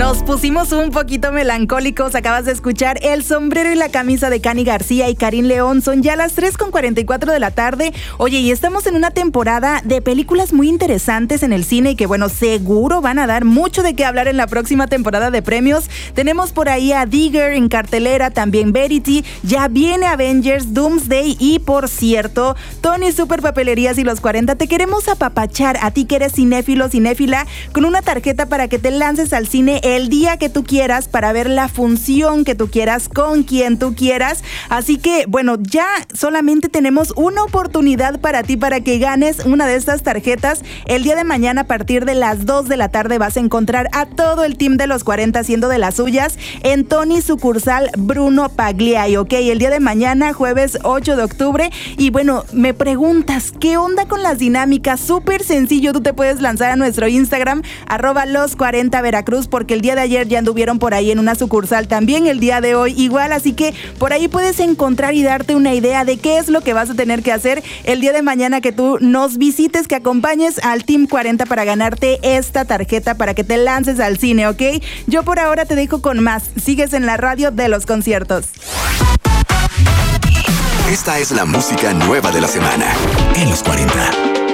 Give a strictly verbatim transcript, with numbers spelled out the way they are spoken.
Nos pusimos un poquito melancólicos. Acabas de escuchar El sombrero y la camisa de Cani García y Karim León. Son ya las tres con cuarenta y cuatro de la tarde. Oye, y estamos en una temporada de películas muy interesantes en el cine y que, bueno, seguro van a dar mucho de qué hablar en la próxima temporada de premios. Tenemos por ahí a Digger en cartelera, también Verity. Ya viene Avengers, Doomsday y, por cierto, Tony Super Papelerías y los cuarenta. Te queremos apapachar a ti que eres cinéfilo, cinéfila, con una tarjeta para que te lances al cine el día que tú quieras para ver la función que tú quieras con quien tú quieras. Así que, bueno, ya solamente tenemos una oportunidad para ti para que ganes una de estas tarjetas. El día de mañana a partir de las dos de la tarde vas a encontrar a todo el team de los cuarenta haciendo de las suyas en Tony sucursal Bruno Pagliai, ¿ok? El día de mañana, jueves ocho de octubre. Y bueno, me preguntas, ¿qué onda con las dinámicas? Súper sencillo, tú te puedes lanzar a nuestro Instagram, arroba los cuarenta Veracruz, porque el día de ayer ya anduvieron por ahí en una sucursal, también el día de hoy igual, así que por ahí puedes encontrar y darte una idea de qué es lo que vas a tener que hacer el día de mañana que tú nos visites, que acompañes al Team cuarenta para ganarte esta tarjeta para que te lances al cine, ¿ok? Yo por ahora te dejo con más. Sigues en la radio de los conciertos. Esta es la música nueva de la semana en los cuarenta.